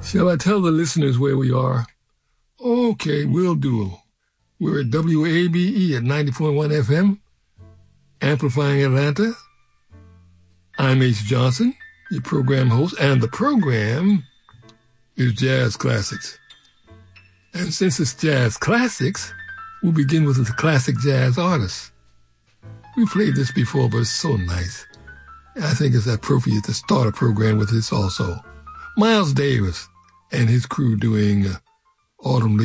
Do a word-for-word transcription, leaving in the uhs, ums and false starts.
Shall I tell the listeners where we are? Okay, we'll do. We're at W A B E at ninety point one F M, amplifying Atlanta. I'm H. Johnson, your program host, and the program is Jazz Classics. And since it's Jazz Classics, we'll begin with the classic jazz artists. We played this before, but it's so nice. I think it's appropriate to start a program with this also. Miles Davis and his crew doing uh, Autumn Leaves.